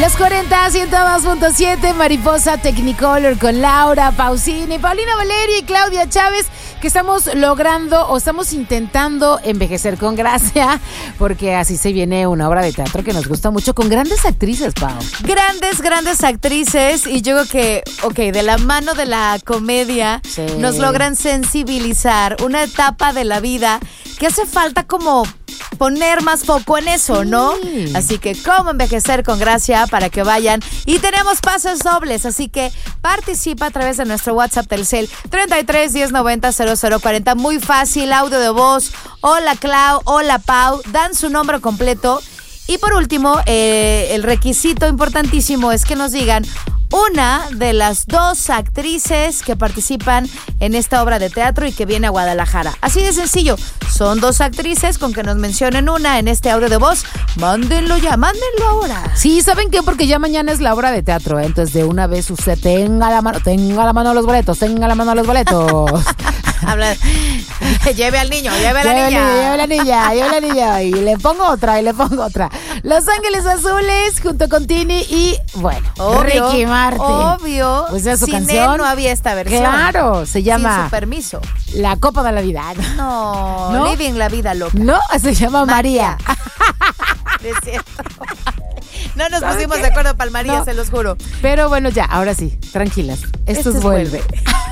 10:40, 102.7, Mariposa Technicolor con Laura Pausini, Paulina Valeria y Claudia Chávez, que estamos logrando o estamos intentando envejecer con gracia, porque así se viene una obra de teatro que nos gusta mucho, con grandes actrices, Pau. Grandes actrices, y yo creo que, de la mano de la comedia, sí, nos logran sensibilizar una etapa de la vida que hace falta como poner más foco en eso, ¿no? Sí. Así que cómo envejecer con gracia para que vayan. Y tenemos pases dobles, así que participa a través de nuestro WhatsApp Telcel 33 1090 0040. Muy fácil, audio de voz. Hola Clau, hola Pau, dan su nombre completo. Y por último, el requisito importantísimo es que nos digan una de las dos actrices que participan en esta obra de teatro y que viene a Guadalajara. Así de sencillo. Son dos actrices, con que nos mencionen una en este audio de voz. Mándenlo ya, mándenlo ahora. Sí, ¿saben qué? Porque ya mañana es la obra de teatro, ¿eh? Entonces de una vez usted tenga la mano los boletos, tenga la mano los boletos. Habla, lleve al niño, lleve a la niña. Lleve la niña. Y le pongo otra. Los Ángeles Azules junto con Tini y, bueno, obvio, Ricky Martin. Obvio. Pues es su Sin canción. él no había esta versión. Claro, se llama Sin su permiso. La Copa de la Vida. No, Living la Vida Loca. No, se llama María. Es cierto. No nos pusimos de acuerdo para María, No. se los juro. Pero bueno, ya, ahora sí, tranquilas. Esto es Vuelve.